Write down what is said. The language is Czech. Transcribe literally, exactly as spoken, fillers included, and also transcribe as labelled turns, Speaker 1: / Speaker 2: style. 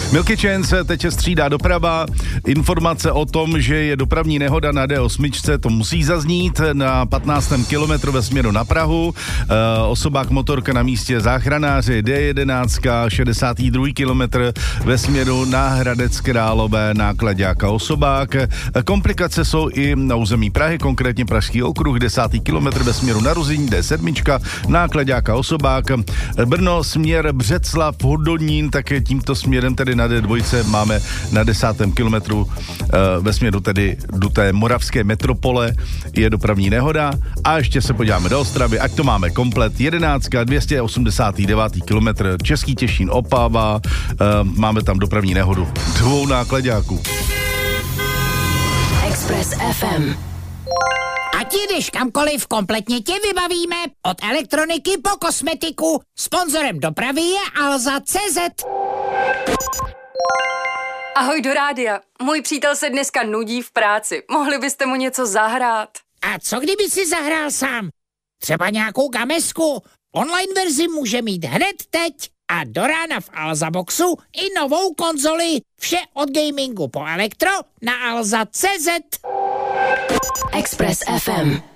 Speaker 1: Milky Chance teď se střídá doprava. Informace o tom, že je dopravní nehoda na D osm, to musí zaznít na patnáctém kilometru ve směru na Prahu. E, osobák motorka na místě záchranáři D jedenáct, šedesátý druhý kilometr ve směru na Hradec Králové, náklaďáka osobák. E, komplikace jsou i na území Prahy, konkrétně Pražský okruh, desátý kilometr ve směru na Ruzyň, D sedm, náklaďáka osobák. E, Brno, směr Břeclav, Hodonín, také tímto směrem tedy na D dva máme na desátém kilometru e, ve směru tedy do té moravské metropole je dopravní nehoda. A ještě se podíváme do Ostravy, ať to máme komplet. jedenáct, dvě stě osmdesátý devátý kilometr, Český Těšín, Opava, e, máme tam dopravní nehodu dvou náklaďáků.
Speaker 2: Express F M.
Speaker 3: Ať jdeš kamkoliv, kompletně tě vybavíme. Od elektroniky po kosmetiku. Sponzorem dopravy je Alza tečka cé zet.
Speaker 4: Ahoj do rádia. Můj přítel se dneska nudí v práci. Mohli byste mu něco zahrát?
Speaker 3: A co kdyby si zahrál sám? Třeba nějakou gamesku? Online verzi může mít hned teď. A do rána v Alza Boxu i novou konzoli. Vše od gamingu po elektro na alza tečka cé zet.
Speaker 2: Express F M.